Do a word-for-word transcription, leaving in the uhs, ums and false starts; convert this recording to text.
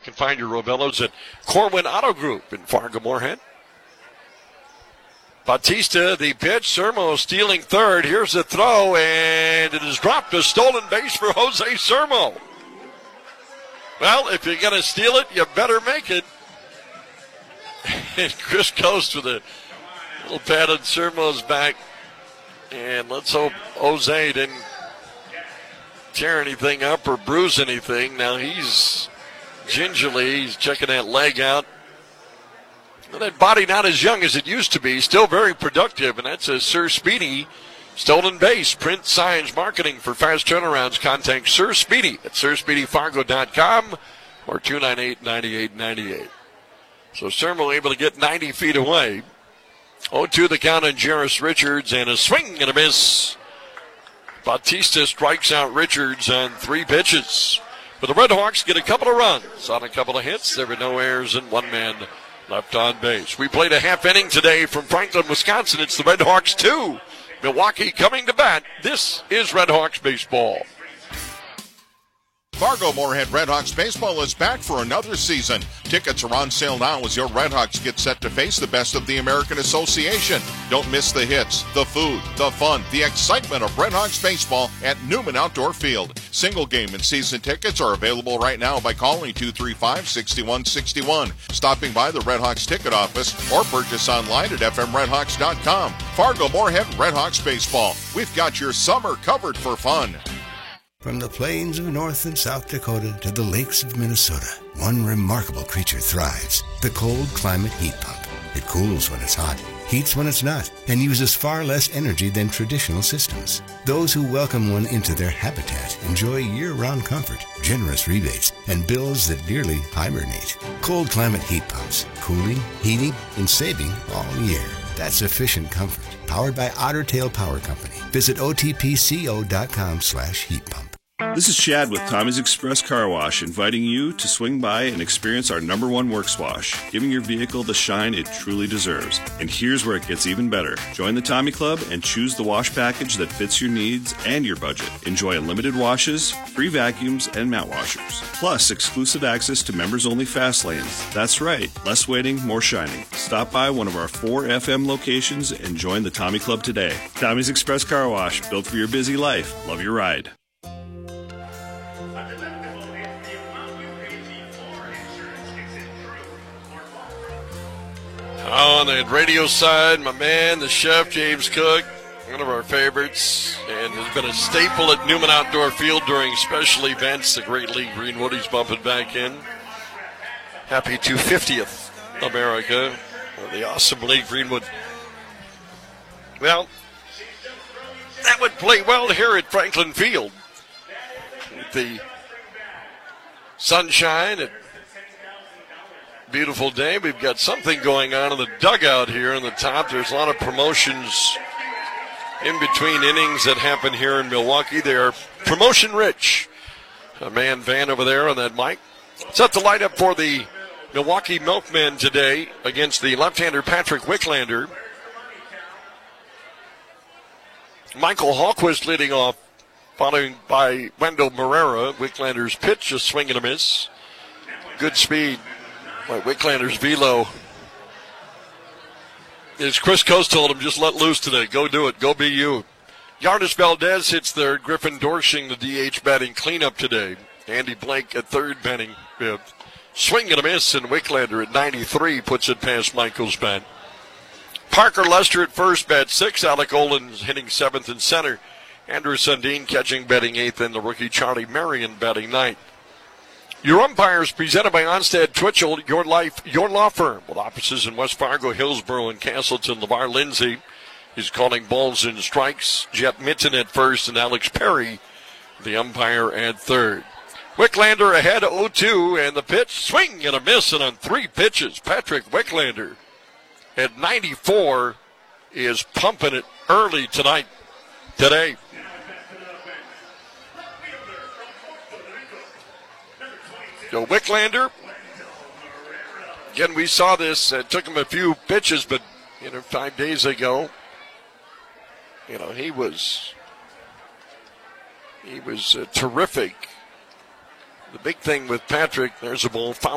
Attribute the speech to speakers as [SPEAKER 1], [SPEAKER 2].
[SPEAKER 1] can find your Rovellos at Corwin Auto Group in Fargo-Moorhead. Bautista, the pitch. Sermo stealing third. Here's the throw, and it is dropped. A stolen base for Jose Sermo. Well, if you're going to steal it, you better make it. And Chris Coast with a little pat on Sermo's back. And let's hope Jose didn't tear anything up or bruise anything. Now he's gingerly, he's checking that leg out. Well, that body not as young as it used to be, still very productive, and that's a Sir Speedy stolen base. Print signs marketing for fast turnarounds. Contact Sir Speedy at sir speedy fargo dot com or two nine eight, nine eight nine eight. So Sermo able to get ninety feet away. oh two the count on Jairus Richards, and a swing and a miss. Bautista strikes out Richards on three pitches. But the Red Hawks get a couple of runs on a couple of hits. There were no errors and one man left on base. We played a half inning today from Franklin, Wisconsin. It's the Red Hawks two. Milwaukee coming to bat. This is Red Hawks baseball.
[SPEAKER 2] Fargo-Moorhead Red Hawks baseball is back for another season. Tickets are on sale now as your Red Hawks get set to face the best of the American Association. Don't miss the hits, the food, the fun, the excitement of Red Hawks baseball at Newman Outdoor Field. Single game and season tickets are available right now by calling two three five, six one six one, stopping by the Red Hawks ticket office, or purchase online at f m red hawks dot com. Fargo-Moorhead Red Hawks baseball. We've got your summer covered for fun.
[SPEAKER 3] From the plains of North and South Dakota to the lakes of Minnesota, one remarkable creature thrives, the cold climate heat pump. It cools when it's hot, heats when it's not, and uses far less energy than traditional systems. Those who welcome one into their habitat enjoy year-round comfort, generous rebates, and bills that nearly hibernate. Cold climate heat pumps, cooling, heating, and saving all year. That's efficient comfort. Powered by Otter Tail Power Company. Visit O T P C O dot com slash heat pump.
[SPEAKER 4] This is Chad with Tommy's Express Car Wash, inviting you to swing by and experience our number one works wash, giving your vehicle the shine it truly deserves. And here's where it gets even better. Join the Tommy Club and choose the wash package that fits your needs and your budget. Enjoy unlimited washes, free vacuums, and mat washers. Plus, exclusive access to members-only fast lanes. That's right, less waiting, more shining. Stop by one of our four F M locations and join the Tommy Club today. Tommy's Express Car Wash, built for your busy life. Love your ride.
[SPEAKER 1] On the radio side, my man, the chef, James Cook, one of our favorites, and has been a staple at Newman Outdoor Field during special events. The Great League Greenwood, he's bumping back in. Happy two hundred fiftieth, America, the awesome League Greenwood. Well, that would play well here at Franklin Field. With the sunshine and beautiful day. We've got something going on in the dugout here in the top. There's a lot of promotions in between innings that happen here in Milwaukee. They are promotion rich. A man Van over there on that mic. Set the lineup for the Milwaukee Milkmen today against the left-hander Patrick Wicklander. Michael Hallquist leading off, followed by Wendell Marrera. Wicklander's pitch, a swing and a miss. Good speed. Boy, Wicklander's velo. As Chris Coast told him, just let loose today. Go do it. Go be you. Yardes Valdez hits third. Griffin Dorshing, the D H, batting cleanup today. Andy Blake at third, batting fifth. Swing and a miss, and Wicklander at ninety-three puts it past Michael's bat. Parker Lester at first, bat six. Alec Olin hitting seventh and center. Andrew Sundin catching, batting eighth, and the rookie Charlie Marion batting ninth. Your umpires presented by Onstad Twitchell, your life, your law firm, with offices in West Fargo, Hillsborough, and Castleton. LeVar Lindsay is calling balls and strikes. Jet Minton at first, and Alex Perry, the umpire, at third. Wicklander ahead oh two, and the pitch, swing and a miss, and on three pitches, Patrick Wicklander at ninety-four is pumping it early tonight, today. So Wicklander, again, we saw this. It took him a few pitches, but, you know, five days ago, you know, he was, he was uh, terrific. The big thing with Patrick, there's a ball foul.